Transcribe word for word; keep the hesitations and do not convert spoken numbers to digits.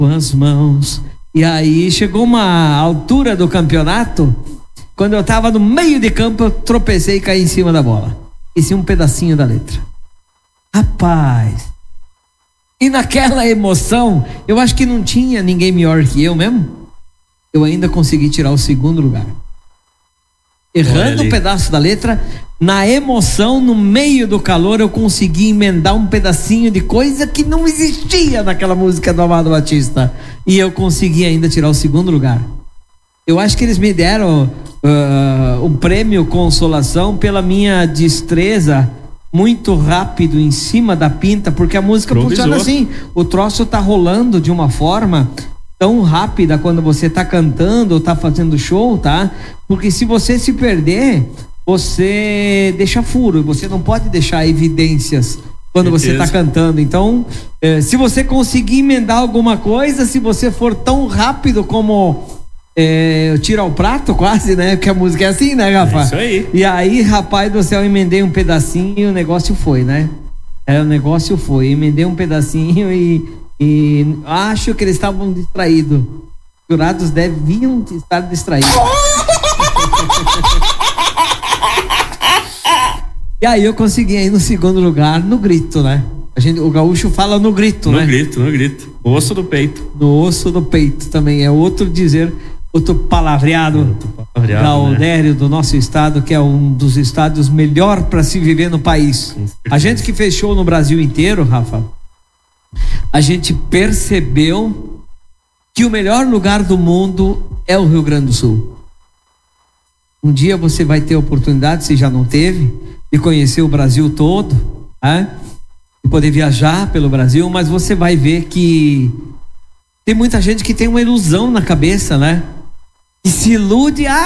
com as mãos. E aí chegou uma altura do campeonato, quando eu tava no meio de campo, eu tropecei e caí em cima da bola. Esqueci um pedacinho da letra. Rapaz. E naquela emoção, eu acho que não tinha ninguém melhor que eu mesmo. Eu ainda consegui tirar o segundo lugar. Errando um pedaço da letra, na emoção, no meio do calor, eu consegui emendar um pedacinho de coisa que não existia naquela música do Amado Batista. E eu consegui ainda tirar o segundo lugar. Eu acho que eles me deram uh, um prêmio consolação pela minha destreza muito rápido em cima da pinta, porque a música Improvisou. funciona assim. O troço tá rolando de uma forma tão rápida quando você tá cantando ou tá fazendo show, tá? Porque se você se perder, você deixa furo, você não pode deixar evidências quando Certeza. você tá cantando. Então, eh, se você conseguir emendar alguma coisa, se você for tão rápido como eh, tira o prato quase, né? Porque a música é assim, né, Rafa? É isso aí. E aí, rapaz do céu, emendei um pedacinho e o negócio foi, né? É, o negócio foi, emendei um pedacinho e E acho que eles estavam distraídos. Os jurados deviam estar distraídos. E aí eu consegui aí no segundo lugar, no grito, né? A gente, o gaúcho fala no grito, no né? No grito, no grito. No osso do peito. No osso do peito também. É outro dizer, outro palavreado. Outro palavreado, Gaudério, né? Do nosso estado, que é um dos estados melhor para se viver no país. A gente que fechou no Brasil inteiro, Rafa, a gente percebeu que o melhor lugar do mundo é o Rio Grande do Sul. Um dia você vai ter a oportunidade, se já não teve, de conhecer o Brasil todo, né? De poder viajar pelo Brasil, mas você vai ver que tem muita gente que tem uma ilusão na cabeça, né? E se ilude, ah,